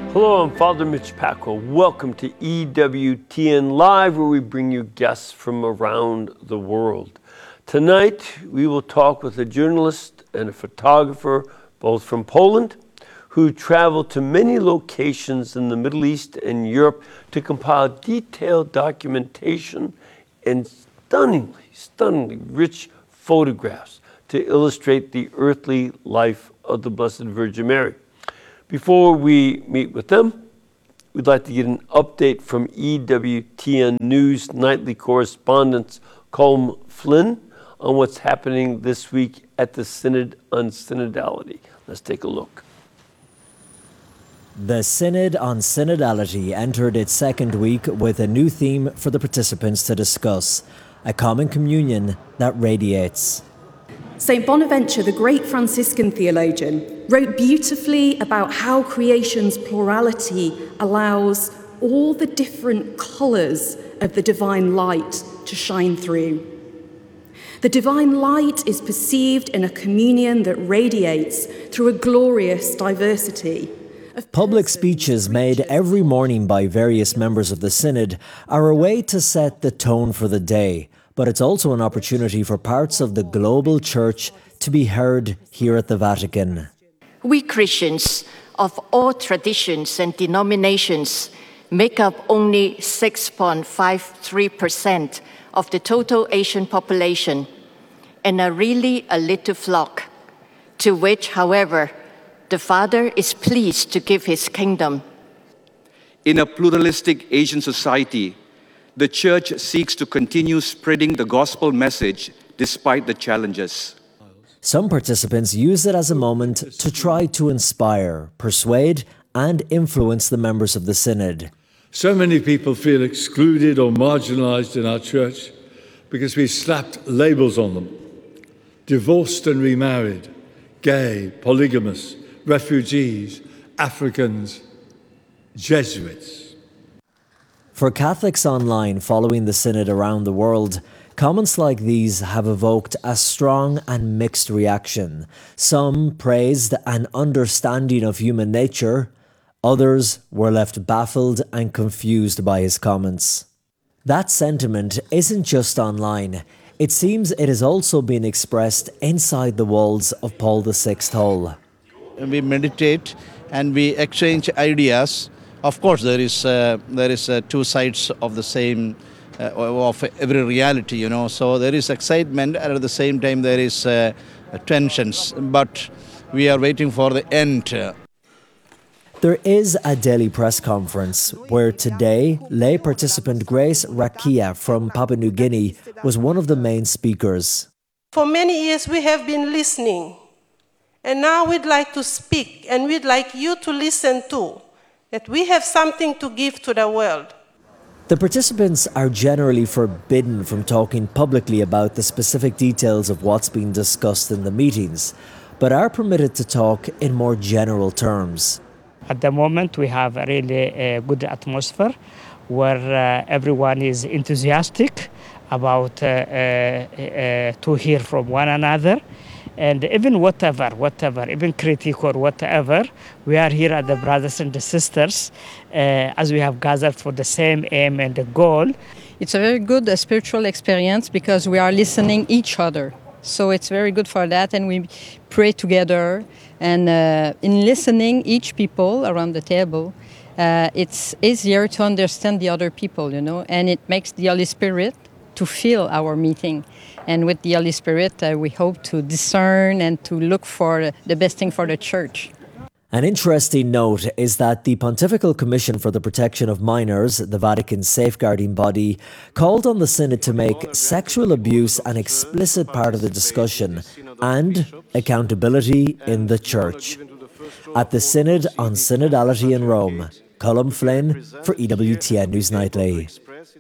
Hello, I'm Father Mitch Pacwa. Welcome to EWTN Live, where we bring you guests from around the world. Tonight, we will talk with a journalist and a photographer, both from Poland, who traveled to many locations in the Middle East and Europe to compile detailed documentation and stunningly rich photographs to illustrate the earthly life of the Blessed Virgin Mary. Before we meet with them, we'd like to get an update from EWTN News nightly correspondent Colm Flynn on what's happening this week at the Synod on Synodality. Let's take a look. The Synod on Synodality entered its second week with a new theme for the participants to discuss: a common communion that radiates. St. Bonaventure, the great Franciscan theologian, wrote beautifully about how creation's plurality allows all the different colours of the divine light to shine through. The divine light is perceived in a communion that radiates through a glorious diversity. Public speeches made every morning by various members of the Synod are a way to set the tone for the day, but it's also an opportunity for parts of the global church to be heard here at the Vatican. We Christians of all traditions and denominations make up only 6.53% of the total Asian population and are really a little flock, to which, however, the Father is pleased to give his kingdom. In a pluralistic Asian society, the Church seeks to continue spreading the gospel message despite the challenges. Some participants use it as a moment to try to inspire, persuade, and influence the members of the Synod. So many people feel excluded or marginalized in our church because we slapped labels on them: divorced and remarried, gay, polygamous, refugees, Africans, Jesuits. For Catholics online following the Synod around the world, comments like these have evoked a strong and mixed reaction. Some praised an understanding of human nature, others were left baffled and confused by his comments. That sentiment isn't just online. It seems it is also being expressed inside the walls of Paul VI Hall. We meditate and we exchange ideas. Of course, there is two sides of the same of every reality, you know. So there is excitement, and at the same time there is tensions. But we are waiting for the end. There is a daily press conference where today lay participant Grace Rakia from Papua New Guinea was one of the main speakers. For many years we have been listening, and now we'd like to speak, and we'd like you to listen too, that we have something to give to the world. The participants are generally forbidden from talking publicly about the specific details of what's being discussed in the meetings, but are permitted to talk in more general terms. At the moment, we have a really good atmosphere where everyone is enthusiastic about to hear from one another. And even whatever, even critique or whatever, we are here as the brothers and the sisters as we have gathered for the same aim and the goal. It's a very good spiritual experience because we are listening each other. So it's very good for that, and we pray together. And in listening each people around the table, it's easier to understand the other people, you know, and it makes the Holy Spirit to fill our meeting. And with the Holy Spirit, we hope to discern and to look for the best thing for the Church. An interesting note is that the Pontifical Commission for the Protection of Minors, the Vatican's safeguarding body, called on the Synod to make sexual abuse an explicit part of the discussion and accountability in the Church. At the Synod on Synodality in Rome, Colm Flynn for EWTN News Nightly.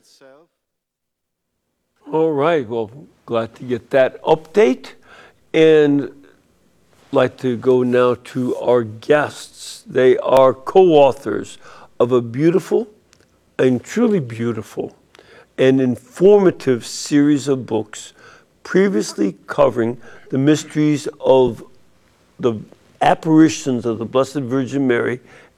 All right, well, glad to get that update, and like to go now to our guests. They are co-authors of a beautiful and truly beautiful and informative series of books previously covering the mysteries of the apparitions of the Blessed Virgin Mary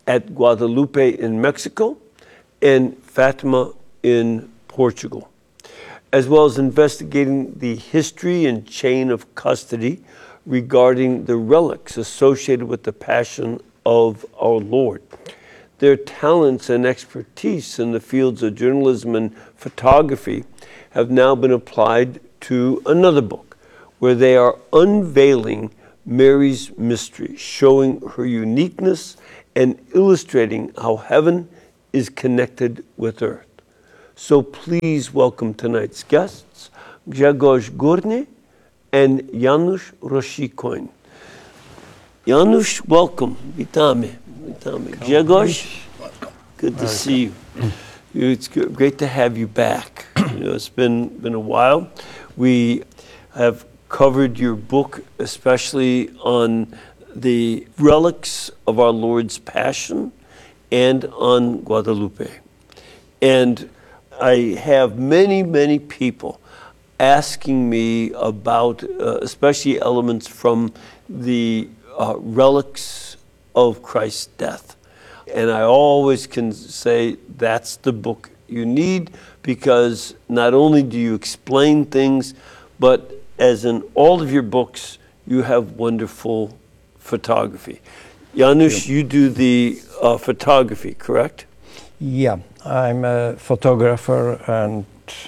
at Guadalupe in Mexico and Fatima in Portugal, as well as investigating the history and chain of custody regarding the relics associated with the Passion of our Lord. Their talents and expertise in the fields of journalism and photography have now been applied to another book, where they are unveiling Mary's mystery, showing her uniqueness and illustrating how heaven is connected with earth. So please welcome tonight's guests, Grzegorz Górny and Janusz Rosikoń. Janusz, welcome. Witamy. Grzegorz, good to see you. It's great to have you back. It's been a while. We have covered your book, especially on the relics of our Lord's Passion and on Guadalupe. And I have many people asking me about especially elements from the relics of Christ's death. And I always can say that's the book you need, because not only do you explain things, but as in all of your books, you have wonderful photography. Janusz, you do the photography, correct? Yeah, I'm a photographer, and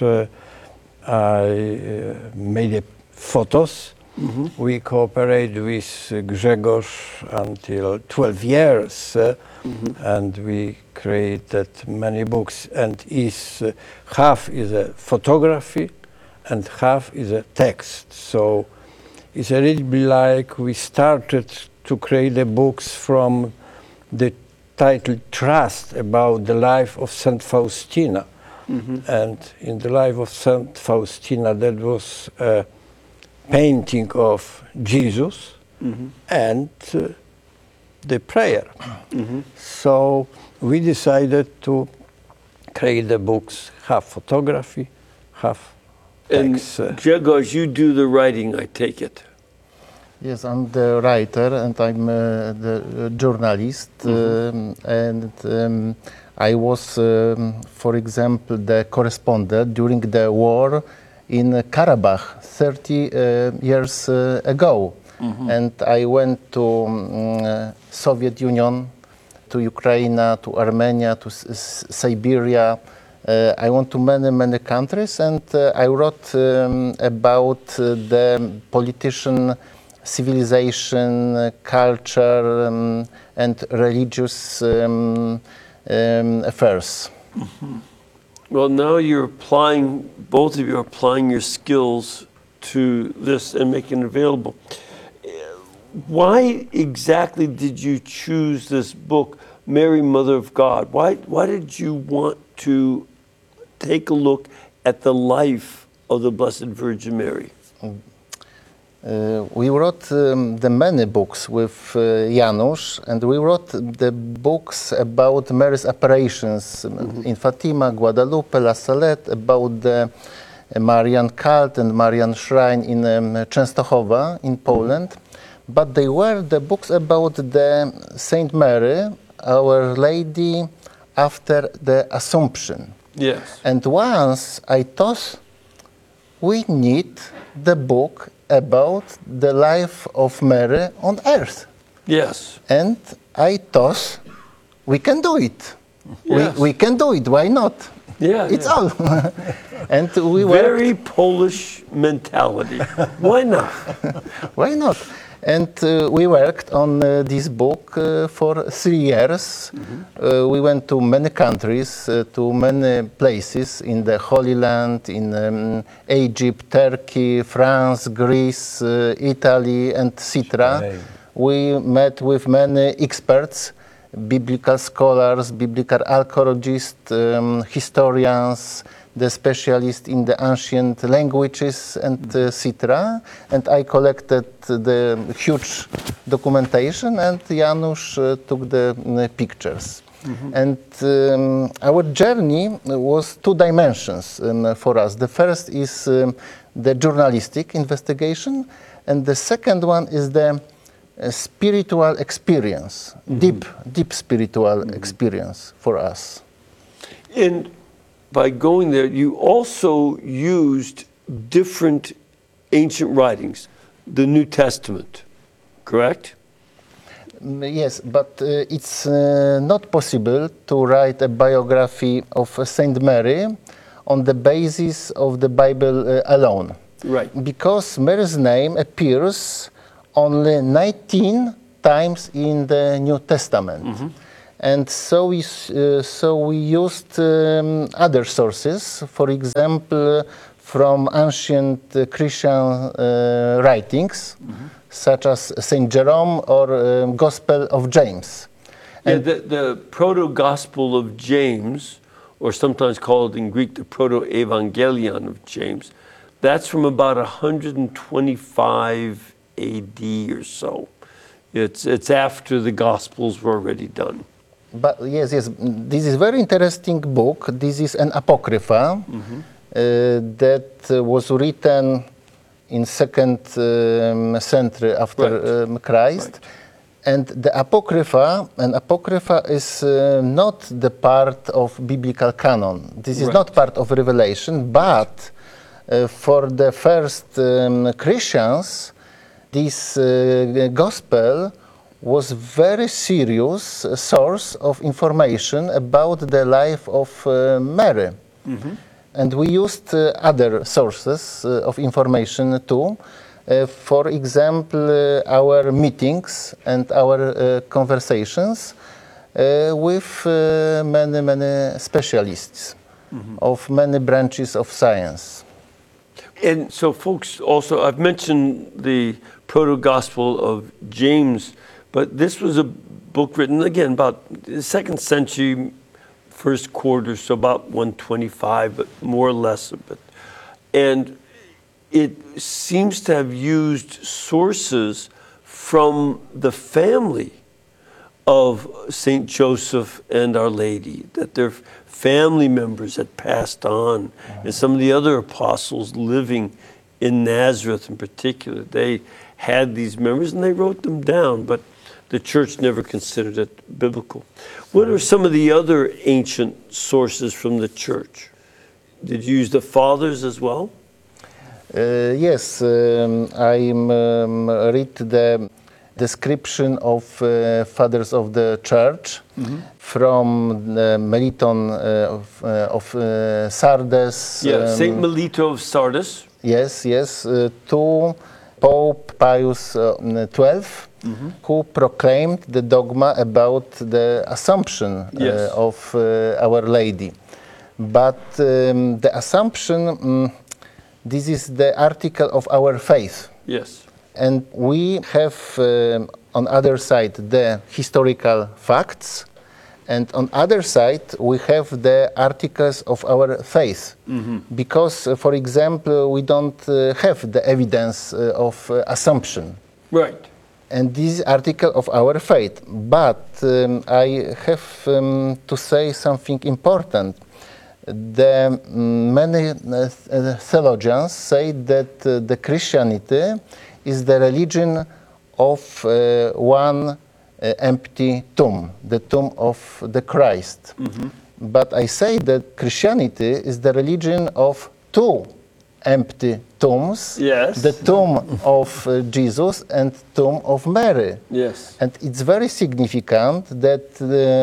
I made photos. Mm-hmm. We cooperate with Grzegorz until 12 years, and we created many books, and half is a photography and half is a text. So it's a little bit like we started to create the books from the title Trust, about the life of Saint Faustina. Mm-hmm. And in the life of Saint Faustina, that was a painting of Jesus and the prayer. Mm-hmm. So we decided to create the books, half photography, half text. And Grzegorz, you do the writing, I take it. Yes, I'm the writer, and I'm the journalist, and I was, for example, the correspondent during the war in Karabakh 30 years ago. And I went to Soviet Union, to Ukraine, to Armenia, to Siberia. I went to many countries, and I wrote about the politician, civilization, culture, and religious affairs. Mm-hmm. Well, now you're applying, both of you are applying your skills to this and making it available. Why exactly did you choose this book, Mary, Mother of God? Why did you want to take a look at the life of the Blessed Virgin Mary? We wrote the many books with Janusz, and we wrote the books about Mary's apparitions in Fatima, Guadalupe, La Salette, about the Marian cult and Marian shrine in Częstochowa in Poland. But they were the books about the Saint Mary, Our Lady, after the Assumption. Yes. And once I thought we need the book about the life of Mary on earth. Yes. And I thought we can do it. Yes. We can do it. Why not? Yeah. It's all. And we very Polish mentality. Why not? Why not? And we worked on this book for 3 years. We went to many countries, to many places in the Holy Land, in Egypt, Turkey, France, Greece, Italy, and etc. Right. We met with many experts, biblical scholars, biblical archaeologists, historians, the specialist in the ancient languages, and etc. And I collected the huge documentation, and Janusz took the pictures. And our journey was 2 dimensions for us. The first is the journalistic investigation, and the second one is the spiritual experience, deep spiritual experience for us. And by going there, you also used different ancient writings, the New Testament, correct? Yes, but it's not possible to write a biography of Saint Mary on the basis of the Bible alone. Right. Because Mary's name appears only 19 times in the New Testament. And so we used other sources, for example, from ancient Christian writings, such as St. Jerome or Gospel of James. And the Proto-Gospel of James, or sometimes called in Greek the Proto-Evangelion of James, that's from about 125 AD or so. It's after the Gospels were already done. But yes, this is a very interesting book. This is an apocrypha that was written in 2nd century after Christ. And the Apocrypha is not the part of biblical canon. This is not part of Revelation, but for the first Christians, this gospel was very serious source of information about the life of Mary. And we used other sources of information too. For example, our meetings and our conversations with many specialists of many branches of science. And so, folks, also, I've mentioned the Proto-Gospel of James, but this was a book written, again, about the 2nd century, first quarter, so about 125, but more or less a bit. And it seems to have used sources from the family of St. Joseph and Our Lady, that their family members had passed on, and some of the other apostles living in Nazareth in particular, they had these memories and they wrote them down, but the church never considered it biblical. What are some of the other ancient sources from the church? Did you use the fathers as well? Yes, I read the description of fathers of the church from Melito of Sardes. Yeah, Saint Melito of Sardes. Yes, to Pope Pius XII, who proclaimed the dogma about the Assumption of Our Lady. But the Assumption, this is the article of our faith. Yes. And we have on other side the historical facts, and on other side we have the articles of our faith. Because, for example, we don't have the evidence of Assumption. Right. And this is article of our faith. But I have to say something important. The many theologians say that the Christianity is the religion of one empty tomb, the tomb of the Christ. But I say that Christianity is the religion of two empty tombs, the tomb of Jesus and tomb of Mary. Yes. And it's very significant that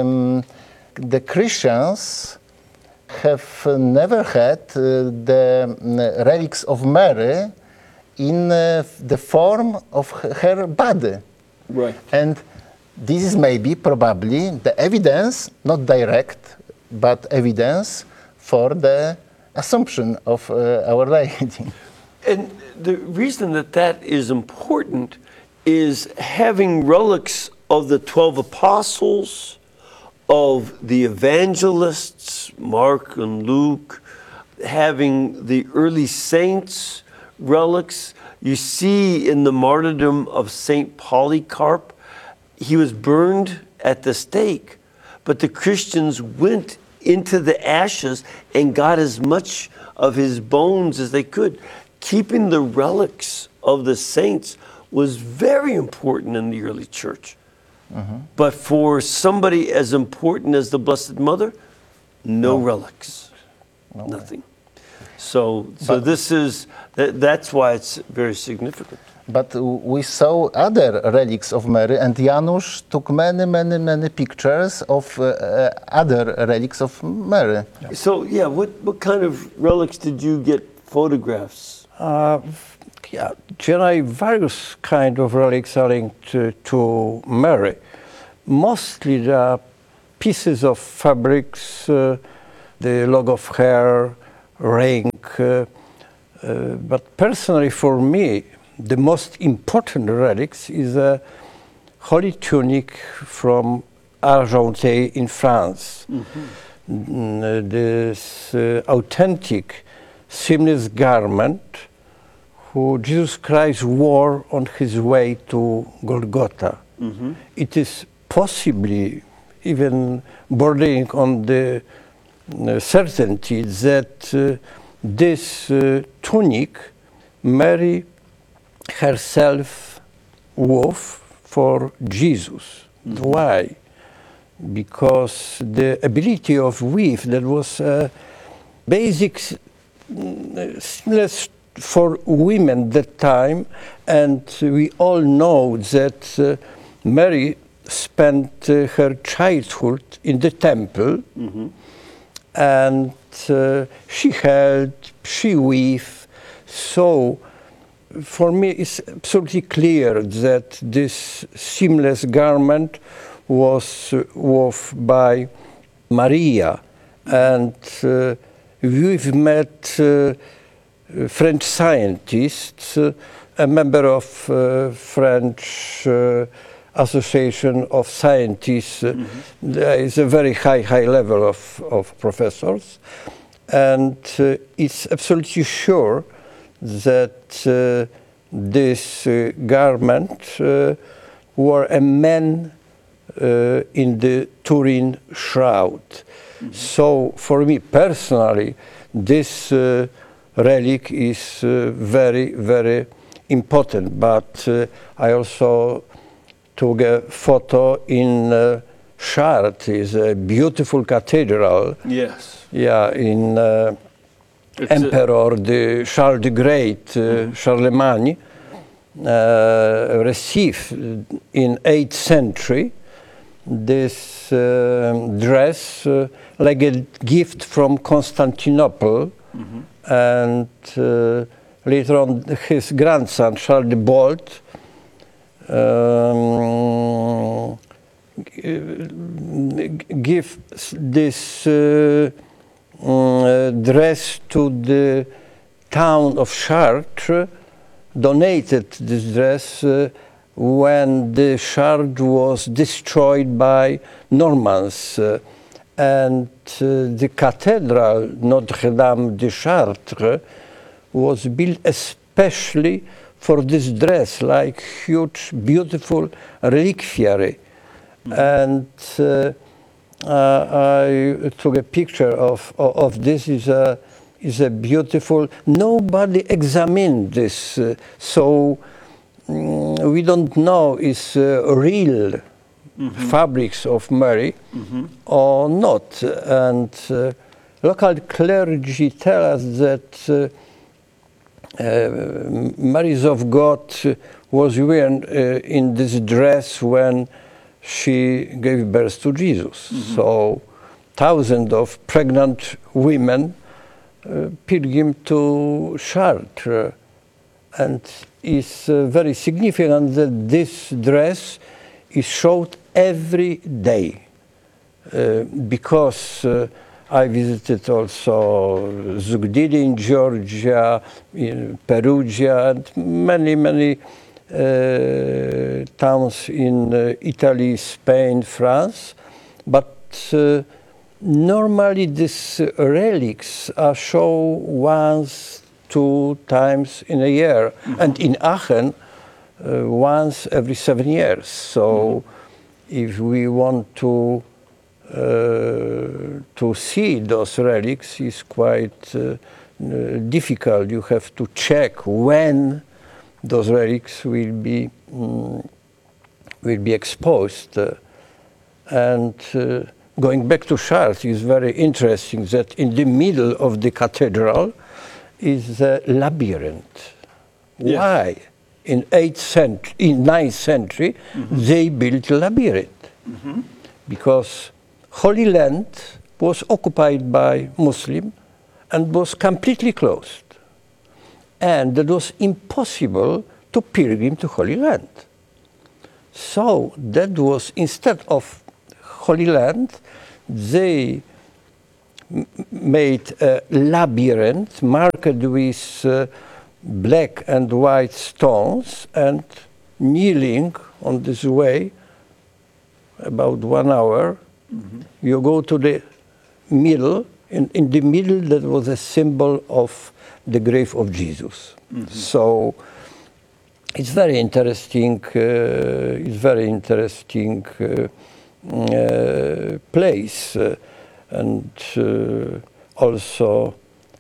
the Christians have never had the relics of Mary in the form of her body. Right. And this is maybe, probably, the evidence, not direct, but evidence for the Assumption of Our Lady. And the reason that is important is having relics of the 12 apostles, of the evangelists, Mark and Luke, having the early saints' relics. You see in the martyrdom of St. Polycarp, he was burned at the stake, but the Christians went into the ashes and got as much of his bones as they could. Keeping the relics of the saints was very important in the early church. But for somebody as important as the Blessed Mother, no relics, nothing. So this is, that's why it's very significant. But we saw other relics of Mary, and Janusz took many pictures of other relics of Mary. So yeah, what kind of relics did you get photographs? Yeah, generally various kind of relics are linked to Mary. Mostly they are pieces of fabrics, the lock of hair, ring. But personally for me, the most important relics is a holy tunic from Argenteuil in France. This authentic seamless garment who Jesus Christ wore on his way to Golgotha. It is possibly even bordering on the certainty that this tunic Mary herself wove for Jesus. Why? Because the ability of weave, that was basic seamless for women at that time, and we all know that Mary spent her childhood in the temple, and she held, she weaved. So for me it's absolutely clear that this seamless garment was woven by Maria, and we've met French scientists, a member of French Association of Scientists. There is a very high level of professors, and it's absolutely sure that this garment wore a man in the Turin shroud. So for me personally, this relic is very important. But I also took a photo in Chartres, is a beautiful cathedral. Yes. Yeah, in Emperor Charles the Great, Charlemagne, received in 8th century this dress like a gift from Constantinople, and later on his grandson Charles the Bold give this dress to the town of Chartres, donated this dress when the Chartres was destroyed by Normans, and the cathedral Notre-Dame de Chartres was built especially for this dress, like huge, beautiful reliquary. And I took a picture of this. Is a beautiful. Nobody examined this, so we don't know is real fabrics of Mary or not. And local clergy tell us that Mary of God was wearing in this dress when she gave birth to Jesus. So thousands of pregnant women pilgrim to Chartres, and it's very significant that this dress is showed every day, because I visited also Zugdidi in Georgia, in Perugia, and many towns in Italy, Spain, France, but normally these relics are shown once, 2 times in a year, and in Aachen once every 7 years. So if we want to see those relics, it's quite difficult. You have to check when those relics will be exposed. And going back to Chartres, is very interesting that in the middle of the cathedral is a labyrinth. Yeah. Why? In 9th century, they built a labyrinth. Because Holy Land was occupied by Muslims and was completely closed. And it was impossible to pilgrim to Holy Land. So that was, instead of Holy Land, they made a labyrinth marked with black and white stones, and kneeling on this way about 1 hour, you go to the middle. In the middle, that was a symbol of the grave of Jesus. So it's very interesting. Place, and also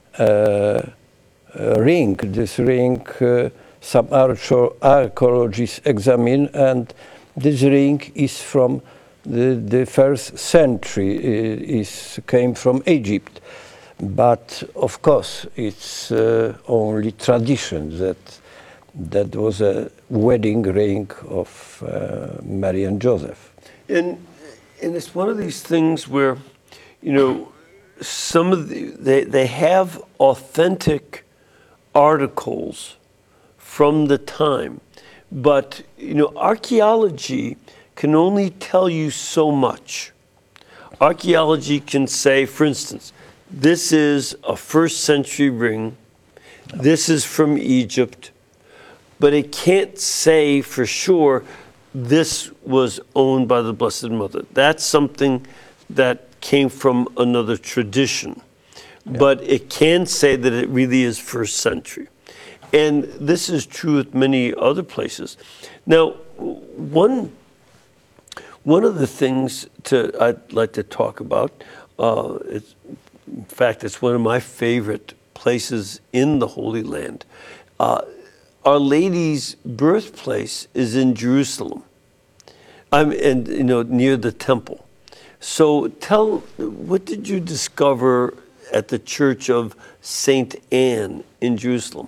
ring. This ring, some archaeologists examine, and this ring is from the 1st century. Came from Egypt, but of course it's only tradition that was a wedding ring of Mary and Joseph. And it's one of these things where, you know, some of they have authentic articles from the time, but you know, archaeology can only tell you so much. Archaeology can say, for instance, this is a 1st century ring, this is from Egypt, but it can't say for sure this was owned by the Blessed Mother. That's something that came from another tradition. Yeah. But it can say that it really is 1st century. And this is true with many other places. Now, one of the things I'd like to talk about, in fact, it's one of my favorite places in the Holy Land. Our Lady's birthplace is in Jerusalem, and you know, near the temple. So what did you discover at the Church of Saint Anne in Jerusalem?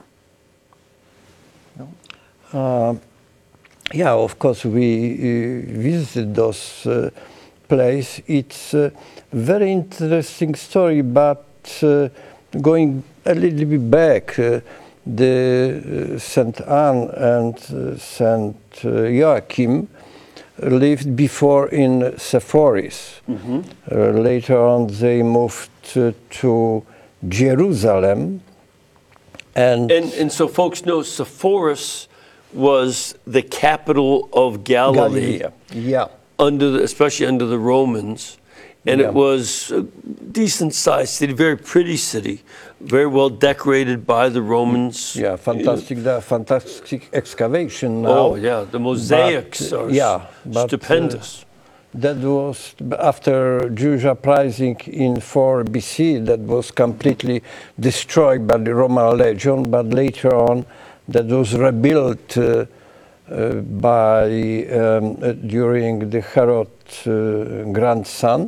Yeah, of course, we visited those places. It's a very interesting story, but going a little bit back, the Saint Anne and Saint Joachim lived before in Sepphoris. Later on, they moved to Jerusalem, and so folks know Sepphoris was the capital of Galilee. Yeah, especially under the Romans. And it was a decent-sized city, very pretty city, very well decorated by the Romans. Yeah, fantastic excavation now. Oh, yeah, the mosaics are stupendous. That was after Jewish uprising in 4 BC, that was completely destroyed by the Roman legion, but later on that was rebuilt during the Herod grandson.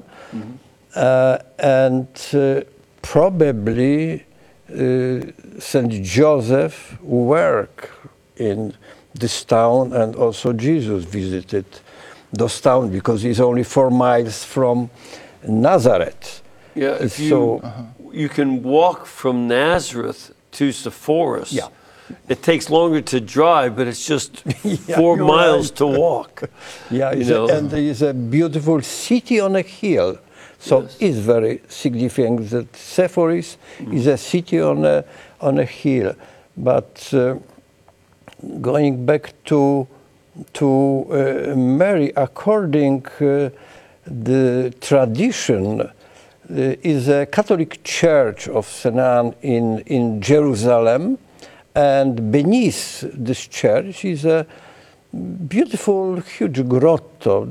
And probably Saint Joseph worked in this town, and also Jesus visited those towns because it's only 4 miles from Nazareth. Yeah, if you can walk from Nazareth to Sepphoris. Yeah. It takes longer to drive, but it's just 4 miles to walk. Yeah, and there is a beautiful city on a hill. So it's very significant that Sepphoris is a city on a hill. But going back to Mary, according the tradition, is a Catholic church of St. Anne in Jerusalem. And beneath this church is a beautiful, huge grotto.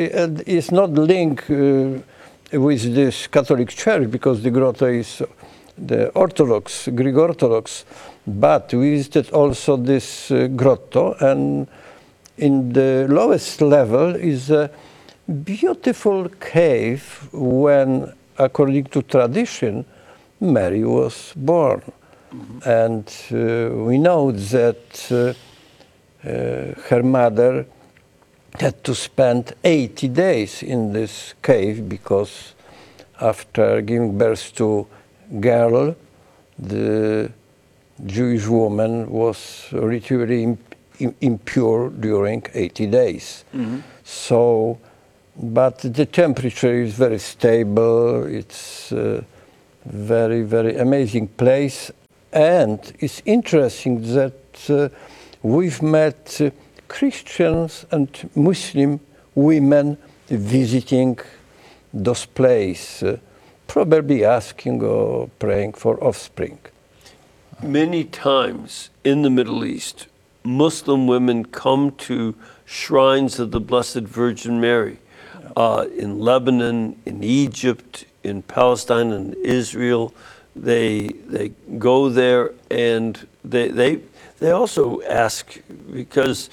It's not linked with this Catholic church because the grotto is the Orthodox, Greek Orthodox, but we visited also this grotto, and in the lowest level is a beautiful cave when, according to tradition, Mary was born. And we know that her mother had to spend 80 days in this cave because after giving birth to girl, the Jewish woman was ritually impure during 80 days. So, but the temperature is very stable. It's a very, very amazing place. And it's interesting that we've met Christians and Muslim women visiting those places, probably asking or praying for offspring. Many times in the Middle East, Muslim women come to shrines of the Blessed Virgin Mary in Lebanon, in Egypt, in Palestine, and Israel. They go there, and they also ask, because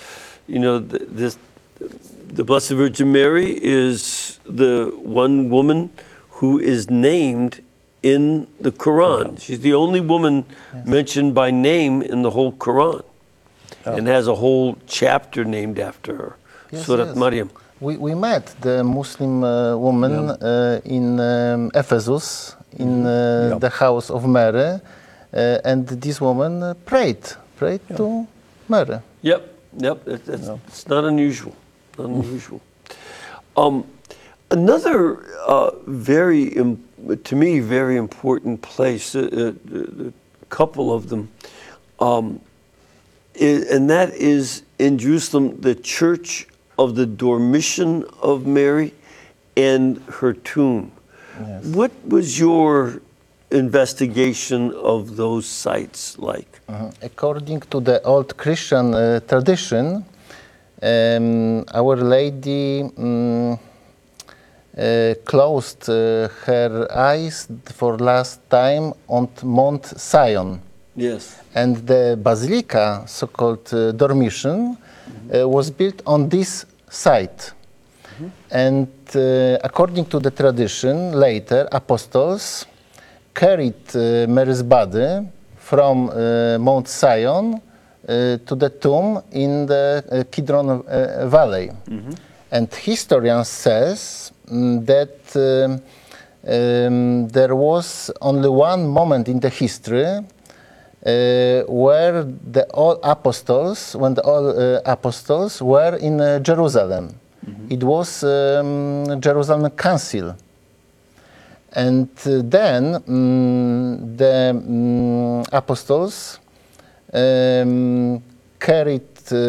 the Blessed Virgin Mary is the one woman who is named in the Quran. She's the only woman mentioned by name in the whole Quran, and has a whole chapter named after her, Surat Maryam. We met the Muslim woman in Ephesus, in the house of Mary, and this woman prayed to Mary. Yep. It's not unusual. Not unusual. Another to me, very important place, a couple of them, and that is in Jerusalem, the Church of the Dormition of Mary and her tomb. Yes. What was your investigation of those sites like? According to the old Christian tradition, Our Lady closed her eyes for last time on Mount Zion. Yes. And the basilica, so-called Dormition, was built on this site. And according to the tradition, later apostles carried Mary's body from Mount Zion to the tomb in the Kidron Valley. And historian says that there was only one moment in the history where all apostles were in Jerusalem. It was Jerusalem Council. And then the apostles carried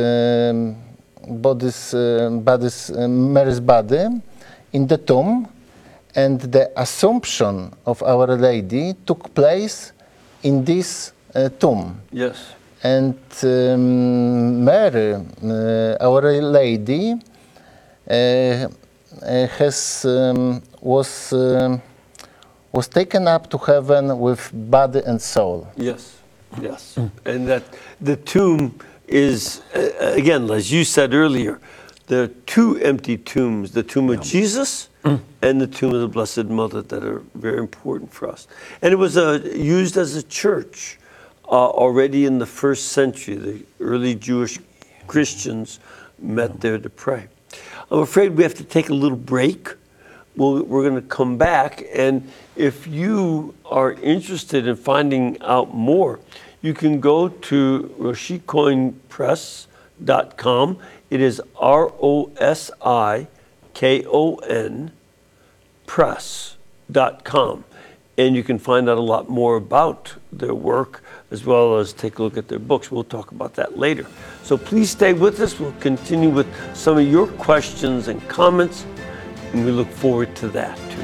Mary's body in the tomb, and the Assumption of Our Lady took place in this tomb. Yes. And Mary, Our Lady, was taken up to heaven with body and soul. Yes, yes. And that the tomb is, again, as you said earlier, there are two empty tombs, the tomb of Jesus and the tomb of the Blessed Mother, that are very important for us. And it was used as a church already in the 1st century. The early Jewish Christians met there to pray. I'm afraid we have to take a little break. We're going to come back, and if you are interested in finding out more, you can go to roshikoinpress.com. It is ROSIKON press.com. And you can find out a lot more about their work, as well as take a look at their books. We'll talk about that later. So please stay with us. We'll continue with some of your questions and comments, and we look forward to that too.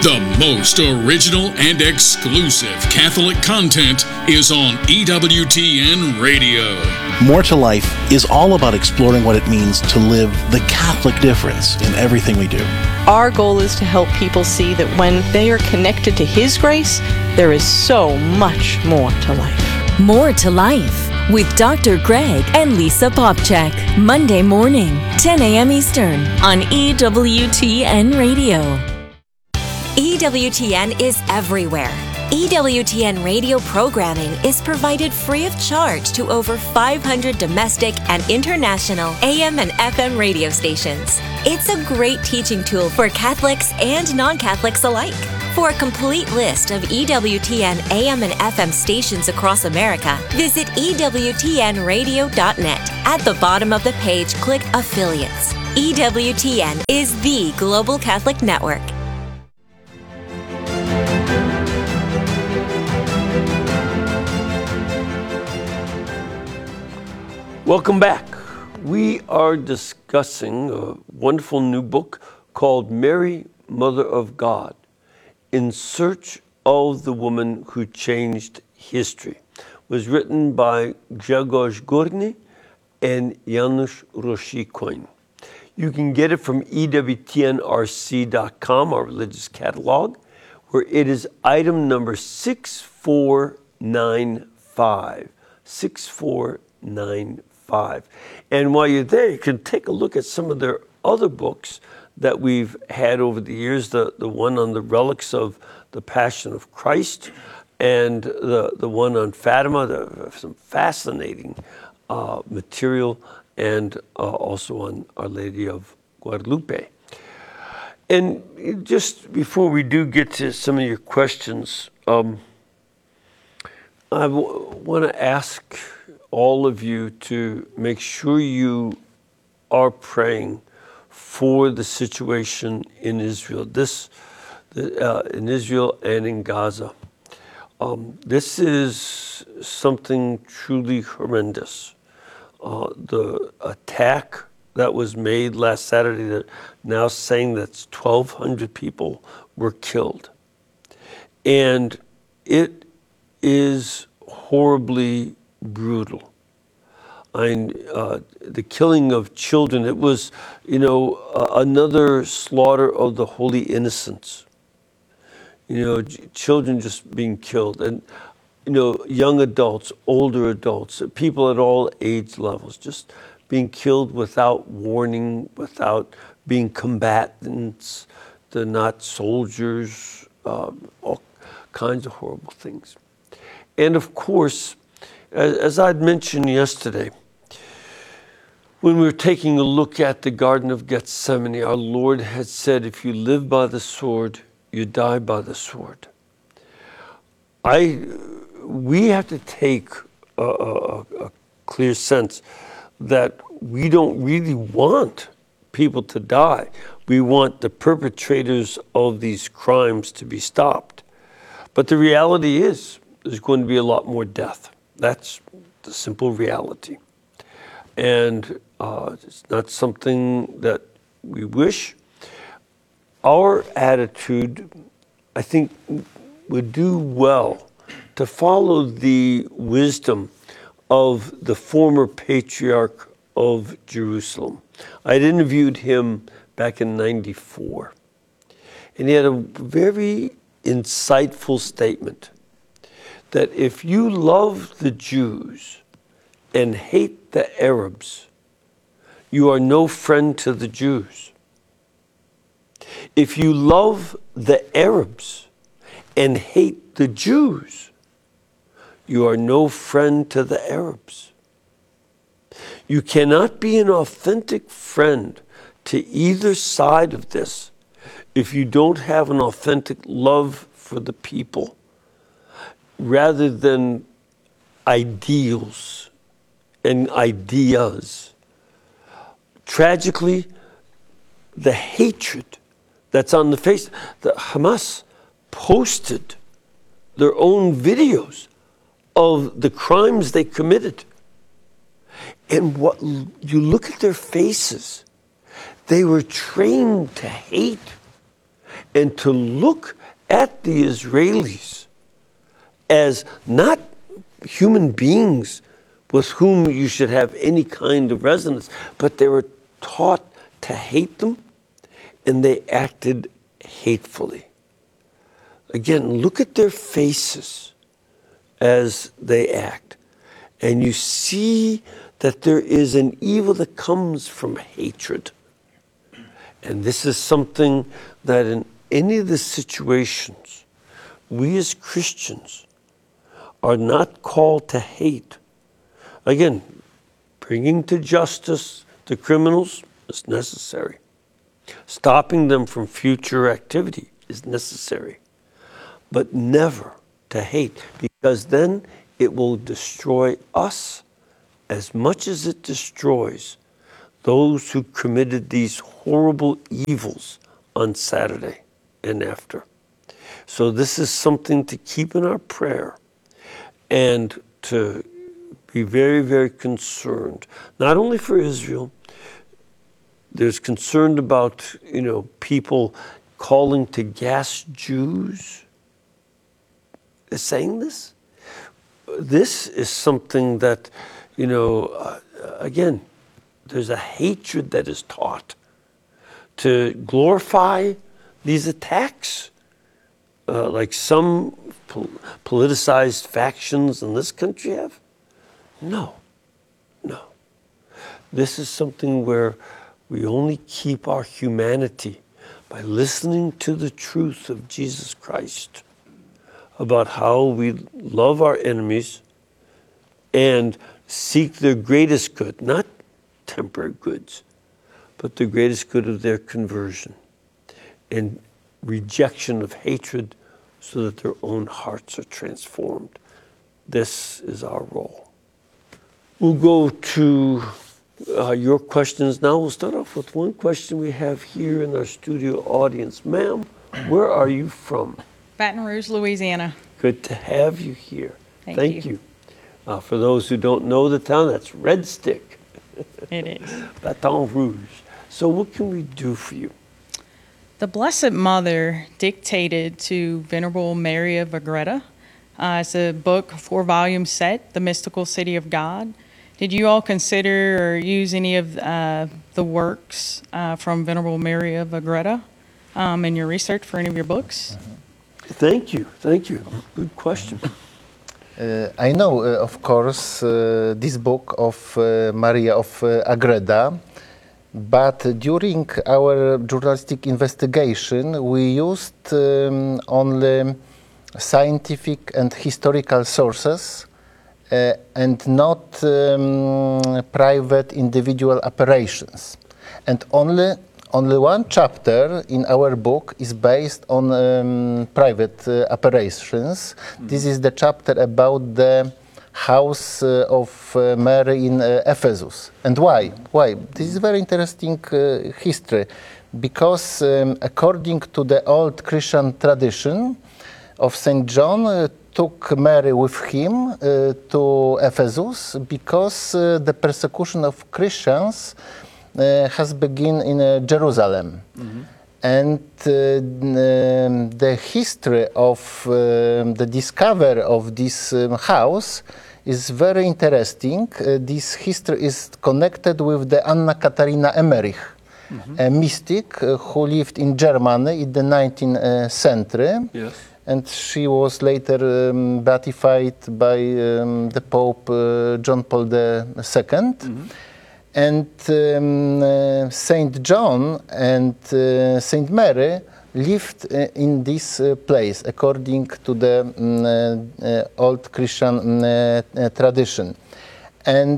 The most original and exclusive Catholic content is on EWTN Radio. More to Life is all about exploring what it means to live the Catholic difference in everything we do. Our goal is to help people see that when they are connected to His grace, there is so much more to life. More to Life with Dr. Greg and Lisa Popcak. Monday morning, 10 a.m. Eastern on EWTN Radio. EWTN is everywhere. EWTN radio programming is provided free of charge to over 500 domestic and international AM and FM radio stations. It's a great teaching tool for Catholics and non-Catholics alike. For a complete list of EWTN AM and FM stations across America, visit EWTNradio.net. At the bottom of the page, click Affiliates. EWTN is the global Catholic network. Welcome back. We are discussing a wonderful new book called Mary, Mother of God, In Search of the Woman Who Changed History. It was written by Grzegorz Górny and Janusz Rosikoń. You can get it from EWTNRC.com, our religious catalog, where it is item number 6495. 6495. And while you're there, you can take a look at some of their other books that we've had over the years, the one on the relics of the Passion of Christ and the one on Fatima, some fascinating material, and also on Our Lady of Guadalupe. And just before we do get to some of your questions, I want to ask all of you to make sure you are praying for the situation in Israel, in Israel and in Gaza. This is something truly horrendous. The attack that was made last Saturday, that now saying that 1,200 people were killed. And it is horribly brutal. The killing of children, it was, another slaughter of the holy innocents. Children just being killed. And, young adults, older adults, people at all age levels, just being killed without warning, without being combatants. They're not soldiers, all kinds of horrible things. And of course, as I'd mentioned yesterday, when we were taking a look at the Garden of Gethsemane, our Lord had said, if you live by the sword, you die by the sword. We have to take a clear sense that we don't really want people to die. We want the perpetrators of these crimes to be stopped. But the reality is, there's going to be a lot more death. That's the simple reality. And it's not something that we wish. Our attitude, I think, would do well to follow the wisdom of the former patriarch of Jerusalem. I had interviewed him back in '94. And he had a very insightful statement that if you love the Jews and hate the Arabs, you are no friend to the Jews. If you love the Arabs and hate the Jews, you are no friend to the Arabs. You cannot be an authentic friend to either side of this if you don't have an authentic love for the people, rather than ideals and ideas. Tragically, the hatred that's on the face, the Hamas posted their own videos of the crimes they committed. And what you look at their faces, they were trained to hate and to look at the Israelis as not human beings with whom you should have any kind of resonance, but they were taught to hate them, and they acted hatefully. Again, look at their faces as they act, and you see that there is an evil that comes from hatred. And this is something that in any of the situations, we as Christians are not called to hate. Again, bringing to justice the criminals is necessary. Stopping them from future activity is necessary. But never to hate, because then it will destroy us as much as it destroys those who committed these horrible evils on Saturday and after. So this is something to keep in our prayer and to be very, very concerned, not only for Israel. There's concern about, people calling to gas Jews. Is saying this? This is something that, again, there's a hatred that is taught to glorify these attacks, like some politicized factions in this country have. No. This is something where we only keep our humanity by listening to the truth of Jesus Christ about how we love our enemies and seek their greatest good, not temporary goods, but the greatest good of their conversion and rejection of hatred so that their own hearts are transformed. This is our role. We'll go to your questions now. We'll start off with one question we have here in our studio audience. Ma'am, where are you from? Baton Rouge, Louisiana. Good to have you here. Thank you. For those who don't know the town, that's Red Stick. It is. Baton Rouge. So what can we do for you? The Blessed Mother dictated to Venerable Mary of Agreda. It's a book, 4-volume set, The Mystical City of God. Did you all consider or use any of the works from Venerable Mary of Agreda in your research for any of your books? Thank you. Good question. I know, of course, this book of Maria of Agreda, but during our journalistic investigation, we used only scientific and historical sources and not private individual operations. And only one chapter in our book is based on private operations. This is the chapter about the house of Mary in Ephesus. And why? Why? This is very interesting history, because according to the old Christian tradition of St. John, took Mary with him to Ephesus because the persecution of Christians has begun in Jerusalem. And the history of the discovery of this house is very interesting. This history is connected with the Anna Katharina Emmerich, a mystic who lived in Germany in the 19th century. Yes. And she was later beatified by the Pope John Paul II. And Saint John and Saint Mary lived in this place according to the old Christian tradition. And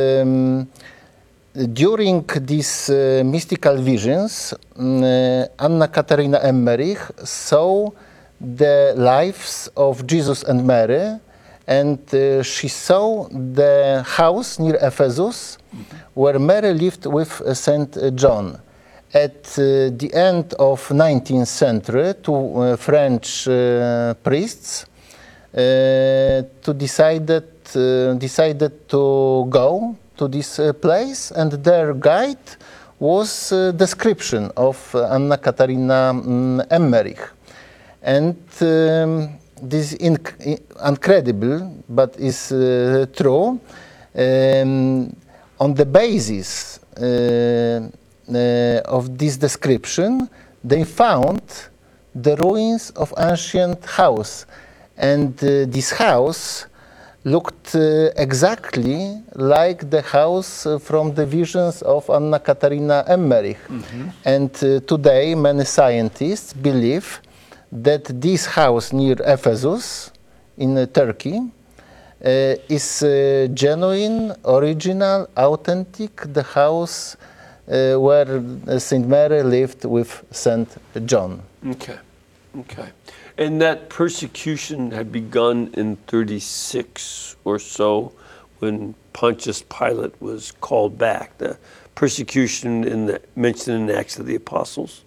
during these mystical visions, Anna Katharina Emmerich saw the lives of Jesus and Mary, and she saw the house near Ephesus where Mary lived with Saint John. At the end of 19th century, two French priests decided to go to this place, and their guide was a description of Anna Katharina Emmerich. And this is incredible, but is true. On the basis of this description, they found the ruins of ancient house, and this house looked exactly like the house from the visions of Anna Katarina Emmerich. And today many scientists believe that this house near Ephesus in Turkey is genuine, original, authentic, the house where Saint Mary lived with Saint John. Okay, okay. And that persecution had begun in 36 or so when Pontius Pilate was called back. The persecution mentioned in the Acts of the Apostles.